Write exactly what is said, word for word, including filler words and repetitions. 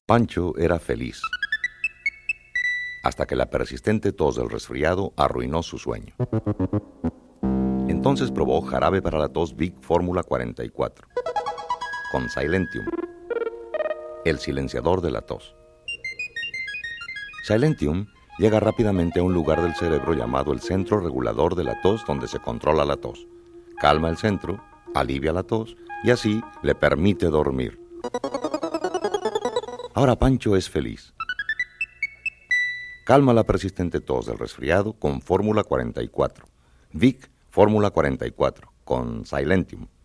Pancho era feliz, hasta que la persistente tos del resfriado arruinó su sueño. Entonces probó jarabe para la tos Vic Fórmula cuarenta y cuatro, con Silentium, el silenciador de la tos. Silentium llega rápidamente a un lugar del cerebro llamado el centro regulador de la tos, donde se controla la tos. Calma el centro, alivia la tos y así le permite dormir. Ahora Pancho es feliz. Calma la persistente tos del resfriado con Fórmula cuarenta y cuatro. Vic Fórmula cuarenta y cuatro con Silentium.